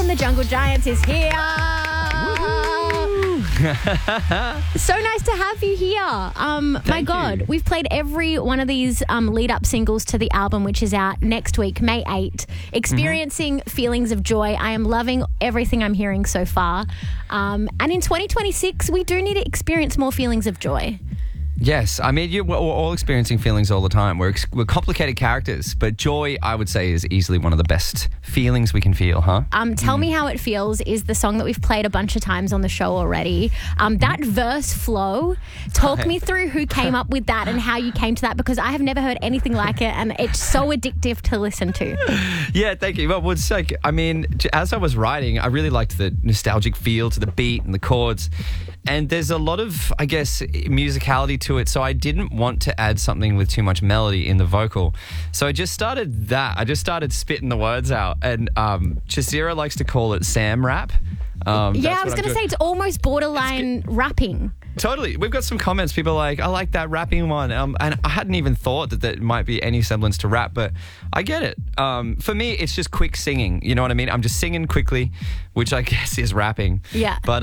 from the Jungle Giants is here. So nice to have you here. My God, we've played every one of these lead-up singles to the album, which is out next week, May 8. Experiencing feelings of joy. I am loving everything I'm hearing so far. And in 2026, we do need to experience more feelings of joy. Yes, I mean, we're all experiencing feelings all the time. We're complicated characters, but joy, I would say, is easily one of the best feelings we can feel, huh? Tell Me How It Feels is the song that we've played a bunch of times on the show already. That verse flow, talk me through who came up with that and how you came to that, because I have never heard anything like it, and it's so addictive to listen to. Yeah, thank you. Well, it's like, I mean, as I was writing, I really liked the nostalgic feel to the beat and the chords. And there's a lot of, I guess, musicality to it, so I didn't want to add something with too much melody in the vocal. So I just started that. I just started spitting the words out. And Chazira likes to call it Sam rap. I was going to say it's almost borderline rapping. Totally. We've got some comments. People are like, I like that rapping one. And I hadn't even thought that there might be any semblance to rap, but I get it. For me, it's just quick singing. You know what I mean? I'm just singing quickly, which I guess is rapping. Yeah. But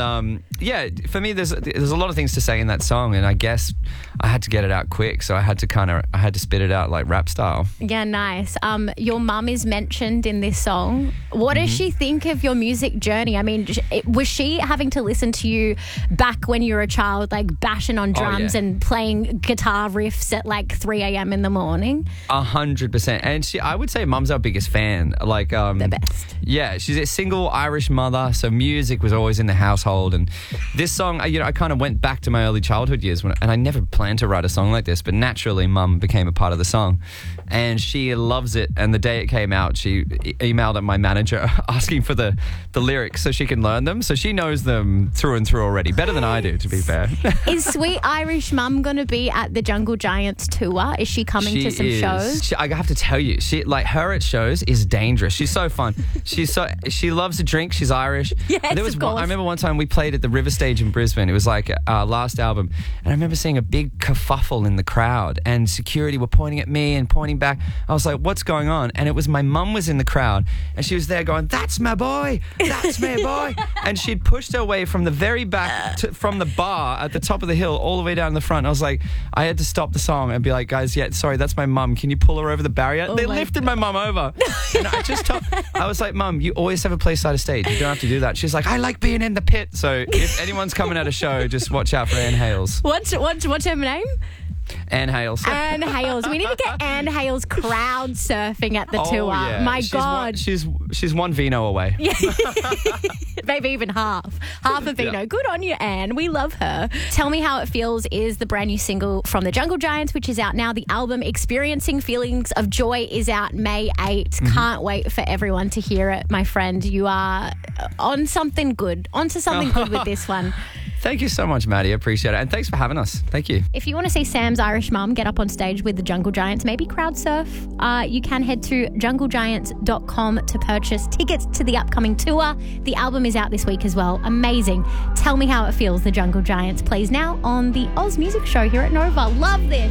for me, there's a lot of things to say in that song, and I guess I had to get it out quick, so I had to spit it out like rap style. Yeah, nice. Your mum is mentioned in this song. What does she think of your music journey? I mean, was she having to listen to you back when you were a child, like bashing on drums and playing guitar riffs at like 3 a.m. in the morning? 100%. And I would say mum's our biggest fan. Like the best. Yeah, she's a single Irish mother, so music was always in the household. And this song, I kind of went back to my early childhood years, and I never planned to write a song like this, but naturally mum became a part of the song. And she loves it. And the day it came out, she emailed at my manager asking for the lyrics so she can learn them. So she knows them through and through already, better than I do, to be fair. Is Sweet Irish Mum going to be at the Jungle Giants tour? Is she coming to some shows? I have to tell you, her at shows is dangerous. She's so fun. She loves to drink. She's Irish. Yes, of course. I remember one time we played at the River Stage in Brisbane. It was like our last album, and I remember seeing a big kerfuffle in the crowd, and security were pointing at me and pointing back. I was like, "What's going on?" And it was my mum was in the crowd, and she was there going, "That's my boy, that's my boy," and she'd pushed her way from the very back from the bar at the top of the hill all the way down the front. I was like, I had to stop the song and be like, guys, sorry, that's my mum. Can you pull her over the barrier? They lifted my mum over. And I was like, Mum, you always have a place side of stage. You don't have to do that. She's like, I like being in the pit. So if anyone's coming at a show, just watch out for Anne Hales. What's her name? Anne Hales. Anne Hales. We need to get Anne Hales crowd surfing at the tour. Yeah. My God. She's one vino away. Maybe even half a vino. Yeah. Good on you, Anne. We love her. Tell Me How It Feels is the brand new single from the Jungle Giants, which is out now. The album Experiencing Feelings of Joy is out May 8. Can't wait for everyone to hear it, my friend. You are onto something good with this one. Thank you so much, Maddie. I appreciate it. And thanks for having us. Thank you. If you want to see Sam's Irish mum get up on stage with the Jungle Giants, maybe crowd surf, you can head to junglegiants.com to purchase tickets to the upcoming tour. The album is out this week as well. Amazing. Tell Me How It Feels, the Jungle Giants plays now on the Oz Music Show here at Nova. Love this.